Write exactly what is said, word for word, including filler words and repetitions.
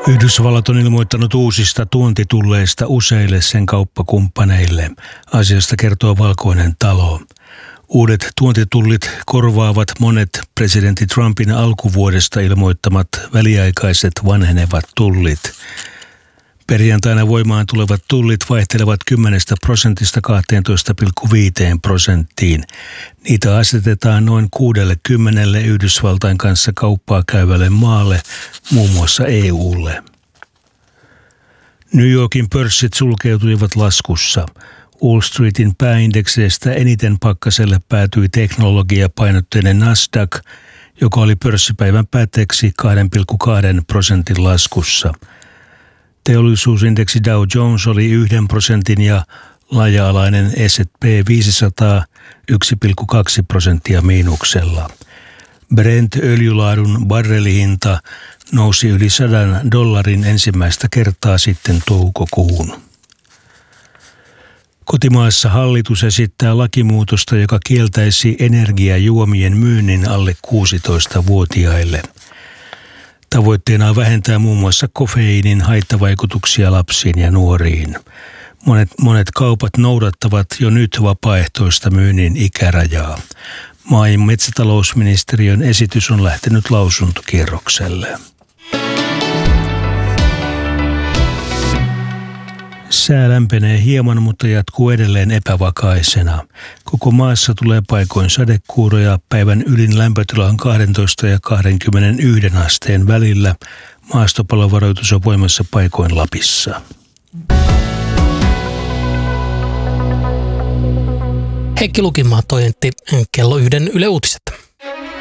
Yhdysvallat on ilmoittanut uusista tuontitulleista useille sen kauppakumppaneille. Asiasta kertoo Valkoinen talo. Uudet tuontitullit korvaavat monet presidentti Trumpin alkuvuodesta ilmoittamat väliaikaiset vanhenevat tullit. Perjantaina voimaan tulevat tullit vaihtelevat kymmenestä prosentista kahteentoista pilkku viiteen prosenttiin. Niitä asetetaan noin kuudellekymmenelle Yhdysvaltain kanssa kauppaa käyvälle maalle, muun muassa E U:lle. New Yorkin pörssit sulkeutuivat laskussa. Wall Streetin pääindekseistä eniten pakkaselle päätyi teknologiapainotteinen Nasdaq, joka oli pörssipäivän päätteeksi kahden pilkku kahden prosentin laskussa. Teollisuusindeksi Dow Jones oli yhden prosentin ja laaja-alainen S and P viisisataa yksi pilkku kaksi prosenttia miinuksella. Brent-öljylaadun barrelihinta nousi yli sadan dollarin ensimmäistä kertaa sitten toukokuun. Kotimaassa hallitus esittää lakimuutosta, joka kieltäisi energiajuomien myynnin alle kuusitoistavuotiaille. Tavoitteena on vähentää muun muassa kofeiinin haittavaikutuksia lapsiin ja nuoriin. Monet, monet kaupat noudattavat jo nyt vapaaehtoista myynnin ikärajaa. Maa- ja metsätalousministeriön esitys on lähtenyt lausuntokierrokselle. Sää lämpenee hieman, mutta jatkuu edelleen epävakaisena. Koko maassa tulee paikoin sadekuuroja. Päivän ylin lämpötila on kaksitoista ja kaksikymmentäyksi asteen välillä. Maastopalovaroitus on voimassa paikoin Lapissa. Heikki Lukimaa toimitti kello yhden Yle Uutiset.